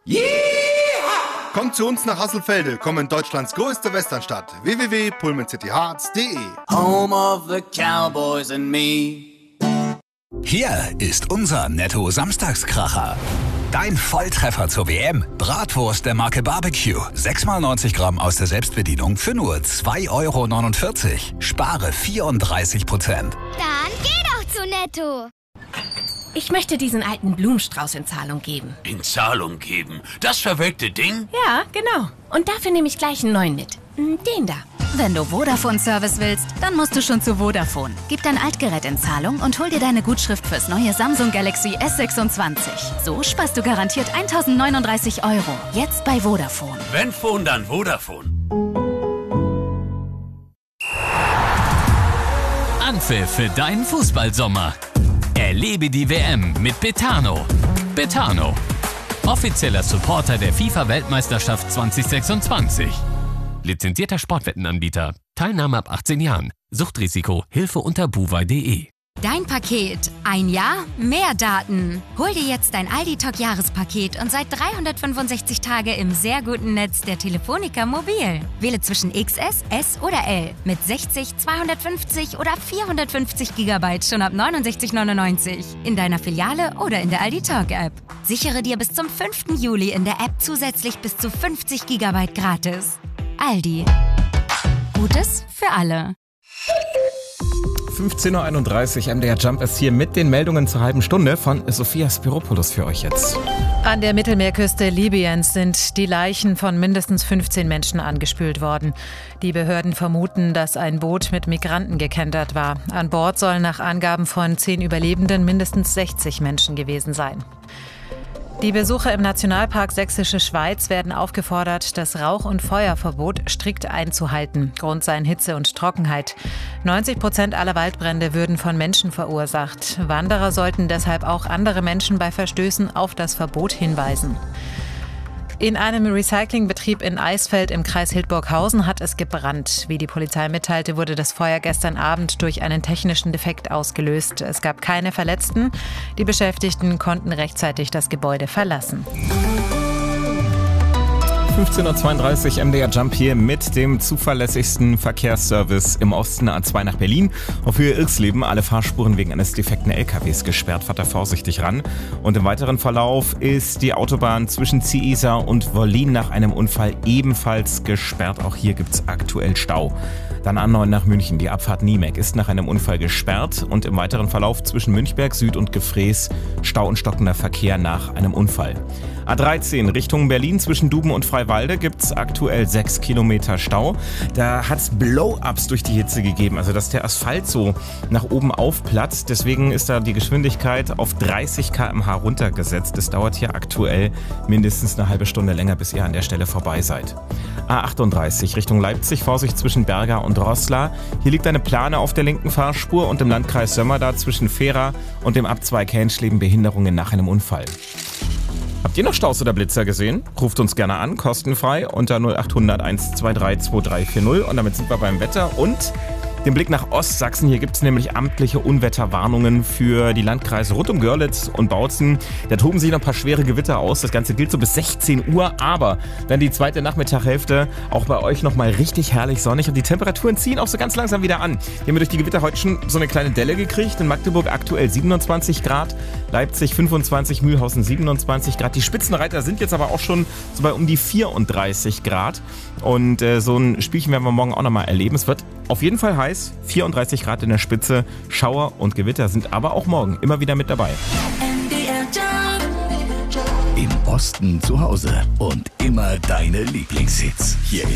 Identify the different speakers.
Speaker 1: Kommt zu uns nach Hasselfelde, komm in Deutschlands größte Westernstadt. www.pullmancityhearts.de.
Speaker 2: Home of the Cowboys and me.
Speaker 3: Hier ist unser Netto-Samstagskracher. Dein Volltreffer zur WM. Bratwurst der Marke Barbecue. 6x90 Gramm aus der Selbstbedienung für nur 2,49 €. Spare 34%.
Speaker 4: Dann geh doch zu Netto.
Speaker 5: Ich möchte diesen alten Blumenstrauß in Zahlung geben.
Speaker 6: In Zahlung geben? Das verwelkte Ding?
Speaker 5: Ja, genau. Und dafür nehme ich gleich einen neuen mit. Den da.
Speaker 7: Wenn du Vodafone-Service willst, dann musst du schon zu Vodafone. Gib dein Altgerät in Zahlung und hol dir deine Gutschrift fürs neue Samsung Galaxy S26. So sparst du garantiert 1.039 €. Jetzt bei Vodafone.
Speaker 6: Wenn Phone, dann Vodafone.
Speaker 8: Anpfiff für deinen Fußballsommer. Erlebe die WM mit Betano. Betano, offizieller Supporter der FIFA-Weltmeisterschaft 2026. Lizenzierter Sportwettenanbieter. Teilnahme ab 18 Jahren. Suchtrisiko. Hilfe unter buwei.de.
Speaker 7: Dein Paket. Ein Jahr, mehr Daten. Hol dir jetzt dein Aldi Talk Jahrespaket und seit 365 Tage im sehr guten Netz der Telefonica Mobil. Wähle zwischen XS, S oder L mit 60, 250 oder 450 GB schon ab 69,99 € in deiner Filiale oder in der Aldi Talk App. Sichere dir bis zum 5. Juli in der App zusätzlich bis zu 50 GB gratis. Aldi. Gutes für alle.
Speaker 9: 15:31 Uhr, MDR Jump ist hier mit den Meldungen zur halben Stunde von Sophia Spiropoulos für euch jetzt.
Speaker 10: An der Mittelmeerküste Libyens sind die Leichen von mindestens 15 Menschen angespült worden. Die Behörden vermuten, dass ein Boot mit Migranten gekentert war. An Bord sollen nach Angaben von 10 Überlebenden mindestens 60 Menschen gewesen sein. Die Besucher im Nationalpark Sächsische Schweiz werden aufgefordert, das Rauch- und Feuerverbot strikt einzuhalten. Grund seien Hitze und Trockenheit. 90% aller Waldbrände würden von Menschen verursacht. Wanderer sollten deshalb auch andere Menschen bei Verstößen auf das Verbot hinweisen. In einem Recyclingbetrieb in Eisfeld im Kreis Hildburghausen hat es gebrannt. Wie die Polizei mitteilte, wurde das Feuer gestern Abend durch einen technischen Defekt ausgelöst. Es gab keine Verletzten. Die Beschäftigten konnten rechtzeitig das Gebäude verlassen.
Speaker 9: 15:32 Uhr, MDR Jump hier mit dem zuverlässigsten Verkehrsservice im Osten, A2 nach Berlin. Auf Höhe Irxleben alle Fahrspuren wegen eines defekten LKWs gesperrt. Fahrt da vorsichtig ran. Und im weiteren Verlauf ist die Autobahn zwischen Ziesar und Wollin nach einem Unfall ebenfalls gesperrt. Auch hier gibt's aktuell Stau. Dann A9 nach München. Die Abfahrt Niemek ist nach einem Unfall gesperrt. Und im weiteren Verlauf zwischen Münchberg Süd und Gefrees Stau und stockender Verkehr nach einem Unfall. A13 Richtung Berlin zwischen Duben und Freiwalde gibt's aktuell 6 Kilometer Stau. Da hat's Blow-ups durch die Hitze gegeben, also dass der Asphalt so nach oben aufplatzt. Deswegen ist da die Geschwindigkeit auf 30 km/h runtergesetzt. Es dauert hier aktuell mindestens eine halbe Stunde länger, bis ihr an der Stelle vorbei seid. A38 Richtung Leipzig, Vorsicht zwischen Berga und Roßla. Hier liegt eine Plane auf der linken Fahrspur und im Landkreis Sömmerda zwischen Fehra und dem Abzweig Henschleben Behinderungen nach einem Unfall. Habt ihr noch Staus oder Blitzer gesehen? Ruft uns gerne an, kostenfrei unter 0800 123 2340 und damit sind wir beim Wetter und den Blick nach Ostsachsen. Hier gibt es nämlich amtliche Unwetterwarnungen für die Landkreise rund um Görlitz und Bautzen. Da toben sich noch ein paar schwere Gewitter aus. Das Ganze gilt so bis 16 Uhr, aber dann die zweite Nachmittaghälfte auch bei euch nochmal richtig herrlich sonnig und die Temperaturen ziehen auch so ganz langsam wieder an. Hier haben wir durch die Gewitter heute schon so eine kleine Delle gekriegt. In Magdeburg aktuell 27 Grad, Leipzig 25, Mühlhausen 27 Grad. Die Spitzenreiter sind jetzt aber auch schon so bei um die 34 Grad und so ein Spielchen werden wir morgen auch nochmal erleben. Es wird auf jeden Fall heiß, 34 Grad in der Spitze, Schauer und Gewitter sind aber auch morgen immer wieder mit dabei.
Speaker 3: Im Osten zu Hause und immer deine Lieblingshits. Hier